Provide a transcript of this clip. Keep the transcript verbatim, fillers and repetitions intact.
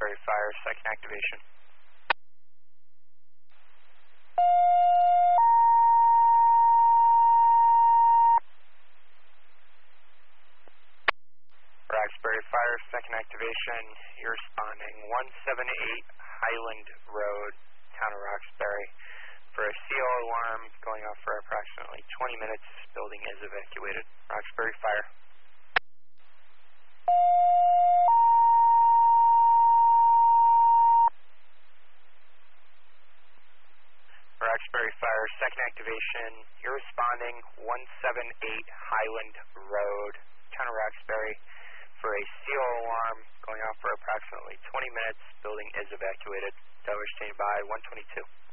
Roxbury Fire, second activation. Roxbury Fire, second activation. You're responding one seventy-eight Highland Road, Town of Roxbury, for a C O alarm going off for approximately twenty minutes. Building is evacuated. Roxbury Fire. Roxbury Fire, second activation. You're responding one seventy-eight Highland Road, Town of Roxbury, for a C O alarm going off for approximately twenty minutes. Building is evacuated. Tower standing by one twenty-two.